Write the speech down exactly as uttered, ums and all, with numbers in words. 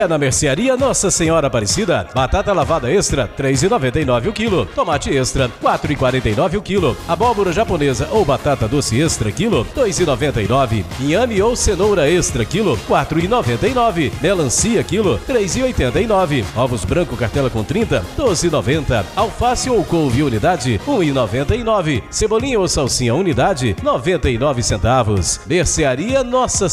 É na Mercearia Nossa Senhora Aparecida, batata lavada extra, três reais e noventa e nove centavos o quilo. Tomate extra, quatro reais e quarenta e nove centavos o quilo. Abóbora japonesa ou batata doce extra, quilo, dois reais e noventa e nove centavos. Inhame ou cenoura extra, quilo, quatro reais e noventa e nove centavos. Melancia, quilo, três reais e oitenta e nove centavos. Ovos branco cartela com trinta, doze reais e noventa centavos. Alface ou couve unidade, um real e noventa e nove centavos. Cebolinha ou salsinha unidade, noventa e nove centavos. Mercearia Nossa